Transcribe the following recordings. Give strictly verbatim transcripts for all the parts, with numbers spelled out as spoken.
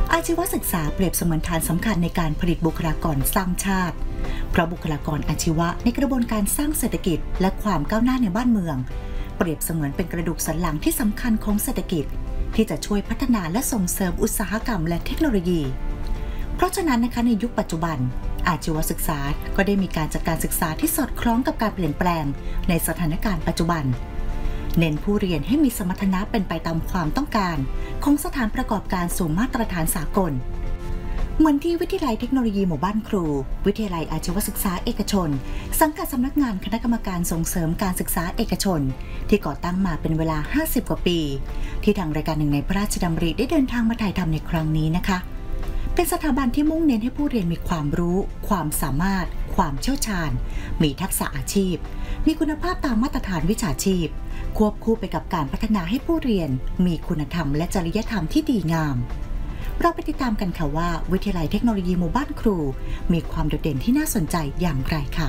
อาชีวศึกษาเปรียบเสมือนฐานสำคัญในการผลิตบุคลากรสร้างชาติเพราะบุคลากรอาชีวะในกระบวนการสร้างเศรษฐกิจและความก้าวหน้าในบ้านเมืองเปรียบเสมือนเป็นกระดูกสันหลังที่สำคัญของเศรษฐกิจที่จะช่วยพัฒนาและส่งเสริมอุตสาหกรรมและเทคโนโลยีเพราะฉะนั้นนะคะในยุคปัจจุบันอาชีวศึกษาก็ได้มีการจัดการศึกษาที่สอดคล้องกับการเปลี่ยนแปลงในสถานการณ์ปัจจุบันเน้นผู้เรียนให้มีสมรรถนะเป็นไปตามความต้องการของสถานประกอบการสู่มาตรฐานสากลเหมือนที่วิทยาลัยเทคโนโลยีหมู่บ้านครูวิทยาลัยอาชีวศึกษาเอกชนสังกัดสำนักงานคณะกรรมการส่งเสริมการศึกษาเอกชนที่ก่อตั้งมาเป็นเวลาห้าสิบกว่าปีที่ทางรายการหนึ่งในพระราชดำริได้เดินทางมาถ่ายทำในครั้งนี้นะคะเป็นสถาบันที่มุ่งเน้นให้ผู้เรียนมีความรู้ความสามารถความเชี่ยวชาญมีทักษะอาชีพมีคุณภาพตามมาตรฐานวิชาชีพควบคู่ไปกับการพัฒนาให้ผู้เรียนมีคุณธรรมและจริยธรรมที่ดีงามเราไปติดตามกันค่ะว่าวิทยาลัยเทคโนโลยีหมู่บ้านครูมีความโดดเด่นที่น่าสนใจอย่างไรค่ะ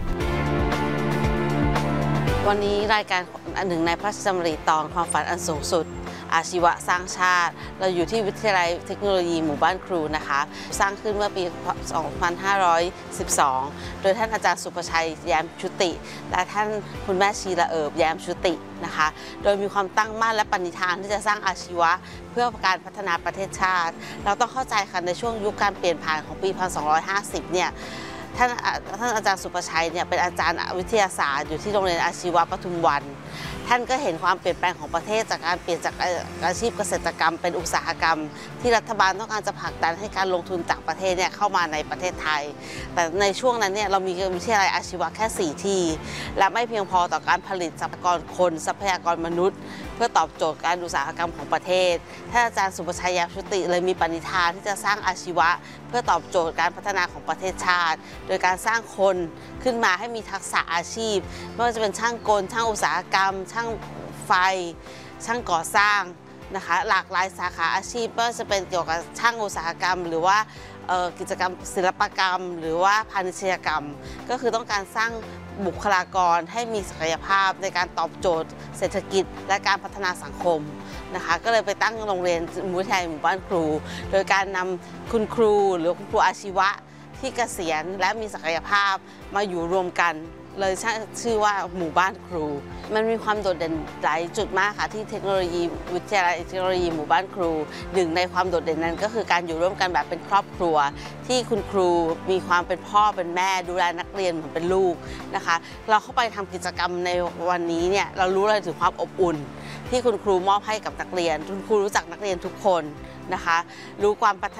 วันนี้รายการอันหนึ่งในพระราชดำริตอนความฝันอันสูงสุดอาชีวะสร้างชาติเราอยู่ที่วิทยาลัยเทคโนโลยีหมู่บ้านครูนะคะสร้างขึ้นเมื่อปี สองพันห้าร้อยสิบสอง โดยท่านอาจารย์สุภชัยแย้มชุติและท่านคุณแม่ชีละเอิบแย้มชุตินะคะโดยมีความตั้งมั่นและปณิธานที่จะสร้างอาชีวะเพื่อการพัฒนาประเทศชาติเราต้องเข้าใจค่ะในช่วงยุคการเปลี่ยนผ่านของปี หนึ่งพันสองร้อยห้าสิบ เนี่ยท่านท่านอาจารย์สุภชัยเนี่ยเป็นอาจารย์วิทยาศาสตร์อยู่ที่โรงเรียนอาชีวะปทุมวันท่านก็เห็นความเปลี่ยนแปลงของประเทศจากการเปลี่ยนจากอาชีพเกษตรกรรมเป็นอุตสาหกรรมที่รัฐบาลต้องการจะผลักดันให้การลงทุนจากประเทศเนี่ยเข้ามาในประเทศไทยแต่ในช่วงนั้นเนี่ยเรามีวิทยาลัยอาชีวะแค่สี่ที่และไม่เพียงพอต่อการผลิตทรัพยากรคนทรัพยากรมนุษย์เพื่อตอบโจทย์การอุตสาหกรรมของประเทศท่านอาจารย์สุภชัยแย้มชุติเลยมีปณิธานที่จะสร้างอาชีวะเพื่อตอบโจทย์การพัฒนาของประเทศชาติโดยการสร้างคนขึ้นมาให้มีทักษะอาชีพไม่ว่าจะเป็นช่างกลช่างอุตสาหกรรมช่างไฟช่างก่อสร้างนะคะหลากหลายสาขาอาชีพไม่ว่าจะเป็นเกี่ยวกับช่างอุตสาหกรรมหรือว่ากิจกรรมศิลปกรรมหรือว่าพาณิชยกรรมก็คือต้องการสร้างบุคลากรให้มีศักยภาพในการตอบโจทย์เศรษฐกิจและการพัฒนาสังคมนะคะก็เลยไปตั้งโรงเรียนวิทยาลัยหมู่บ้านครูโดยการนำคุณครูหรือคุณครูอาชีวะที่เกษียณและมีศักยภาพมาอยู่รวมกันเลยชื่อว่าหมู่บ้านครูมันมีความโดดเด่นหลายจุดมากค่ะที่เทคโนโลยีวิทยาลัยเทคโนโลยีหมู่บ้านครูหนึ่งในความโดดเด่นนั้นก็คือการอยู่ร่วมกันแบบเป็นครอบครัวที่คุณครูมีความเป็นพ่อเป็นแม่ดูแลนักเรียนเหมือนเป็นลูกนะคะเราเข้าไปทำกิจกรรมในวันนี้เนี่ยเรารู้เลยถึงความอบอุ่นที่คุณครูมอบให้กับนักเรียนคุณครูรู้จักนักเรียนทุกคนนะคะรู้ความพัฒ